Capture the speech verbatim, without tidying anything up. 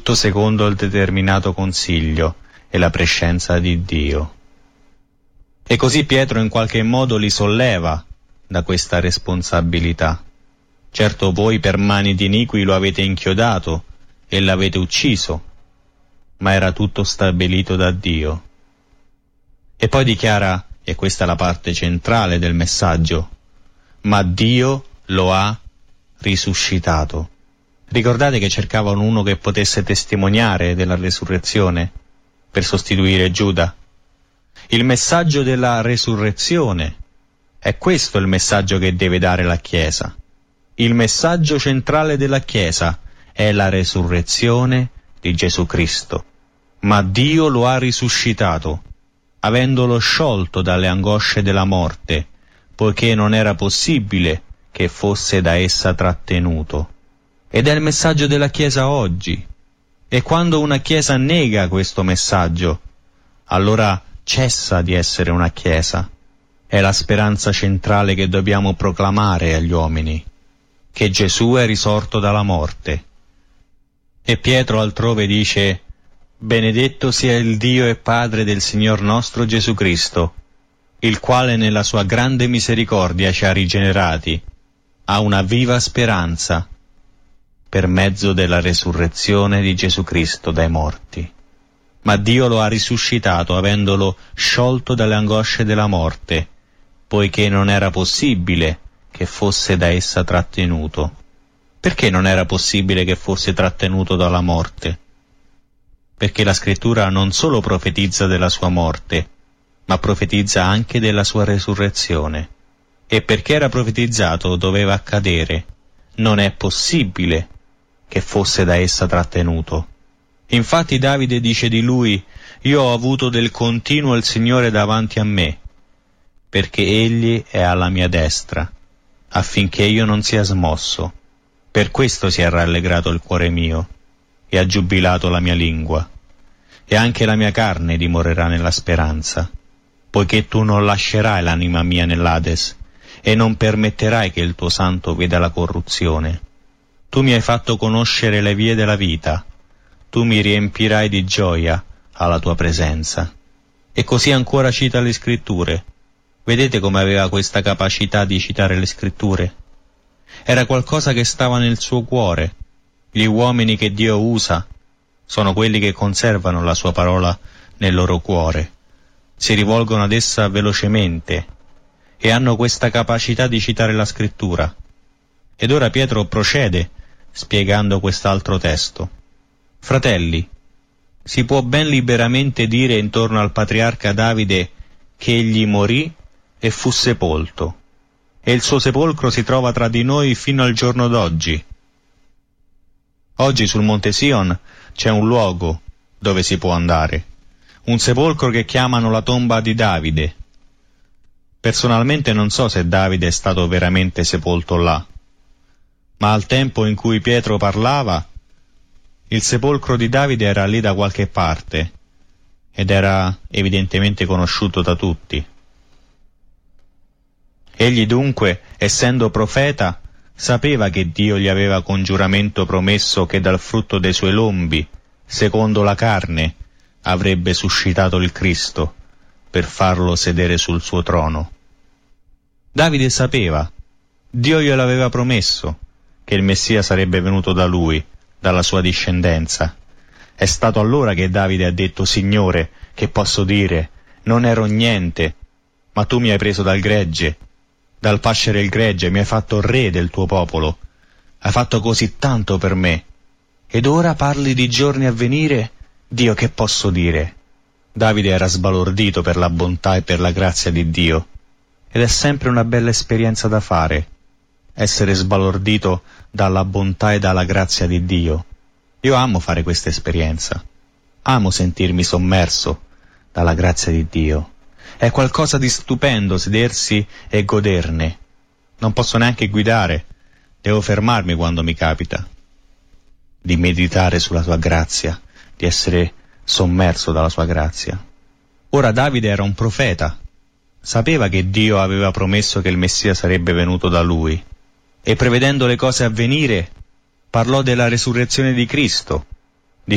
tutto secondo il determinato consiglio e la prescienza di Dio. E così Pietro in qualche modo li solleva da questa responsabilità. Certo, voi per mani di iniqui lo avete inchiodato e l'avete ucciso, ma era tutto stabilito da Dio. E poi dichiara, e questa è la parte centrale del messaggio, ma Dio lo ha risuscitato. Ricordate che cercavano uno che potesse testimoniare della resurrezione per sostituire Giuda? Il messaggio della resurrezione è questo il messaggio che deve dare la Chiesa. Il messaggio centrale della Chiesa è la resurrezione di Gesù Cristo. Ma Dio lo ha risuscitato, avendolo sciolto dalle angosce della morte, poiché non era possibile che fosse da essa trattenuto. Ed è il messaggio della Chiesa oggi. E quando una Chiesa nega questo messaggio, allora cessa di essere una Chiesa. È la speranza centrale che dobbiamo proclamare agli uomini, che Gesù è risorto dalla morte. E Pietro altrove dice: benedetto sia il Dio e Padre del Signor nostro Gesù Cristo, il quale nella sua grande misericordia ci ha rigenerati a una viva speranza per mezzo della resurrezione di Gesù Cristo dai morti. Ma Dio lo ha risuscitato avendolo sciolto dalle angosce della morte, poiché non era possibile che fosse da essa trattenuto. Perché non era possibile che fosse trattenuto dalla morte? Perché la Scrittura non solo profetizza della sua morte, ma profetizza anche della sua resurrezione. E perché era profetizzato doveva accadere. Non è possibile che fosse da essa trattenuto. Infatti Davide dice di lui: io ho avuto del continuo il Signore davanti a me, perché Egli è alla mia destra, affinché io non sia smosso. Per questo si è rallegrato il cuore mio, e ha giubilato la mia lingua, e anche la mia carne dimorerà nella speranza, poiché tu non lascerai l'anima mia nell'Ades, e non permetterai che il tuo santo veda la corruzione. Tu mi hai fatto conoscere le vie della vita, tu mi riempirai di gioia alla tua presenza. E così ancora cita le Scritture. Vedete come aveva questa capacità di citare le Scritture? Era qualcosa che stava nel suo cuore. Gli uomini che Dio usa sono quelli che conservano la sua parola nel loro cuore, si rivolgono ad essa velocemente e hanno questa capacità di citare la Scrittura. Ed ora Pietro procede spiegando quest'altro testo. Fratelli, si può ben liberamente dire intorno al patriarca Davide che egli morì e fu sepolto, e il suo sepolcro si trova tra di noi fino al giorno d'oggi. Oggi sul Monte Sion c'è un luogo dove si può andare, un sepolcro che chiamano la tomba di Davide. Personalmente non so se Davide è stato veramente sepolto là, ma al tempo in cui Pietro parlava, il sepolcro di Davide era lì da qualche parte, ed era evidentemente conosciuto da tutti. Egli dunque, essendo profeta, sapeva che Dio gli aveva con giuramento promesso che dal frutto dei suoi lombi, secondo la carne, avrebbe suscitato il Cristo, per farlo sedere sul suo trono. Davide sapeva, Dio glielo aveva promesso, che il Messia sarebbe venuto da lui, dalla sua discendenza. È stato allora che Davide ha detto: Signore, che posso dire? Non ero niente, ma tu mi hai preso dal gregge, dal pascere il gregge, mi hai fatto re del tuo popolo. Hai fatto così tanto per me. Ed ora parli di giorni a venire? Dio, che posso dire? Davide era sbalordito per la bontà e per la grazia di Dio. Ed è sempre una bella esperienza da fare, essere sbalordito dalla bontà e dalla grazia di Dio. Io amo fare questa esperienza. Amo sentirmi sommerso dalla grazia di Dio. È qualcosa di stupendo sedersi e goderne. Non posso neanche guidare, devo fermarmi quando mi capita, di meditare sulla sua grazia, di essere sommerso dalla sua grazia. Ora Davide era un profeta, sapeva che Dio aveva promesso che il Messia sarebbe venuto da lui, e prevedendo le cose a venire, parlò della resurrezione di Cristo,